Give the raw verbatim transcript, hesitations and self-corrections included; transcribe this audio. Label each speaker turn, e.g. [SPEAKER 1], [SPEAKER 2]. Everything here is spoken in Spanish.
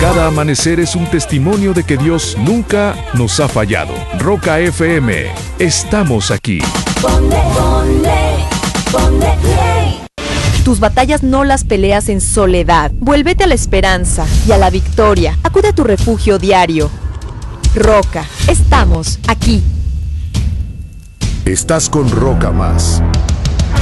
[SPEAKER 1] Cada amanecer es un testimonio de que Dios nunca nos ha fallado. Roca F M, estamos aquí.
[SPEAKER 2] Ponle, ponle, ponle play.
[SPEAKER 3] Tus batallas no las peleas en soledad. Vuélvete a la esperanza y a la victoria. Acude a tu refugio diario. Roca, estamos aquí.
[SPEAKER 1] Estás con Roca Más.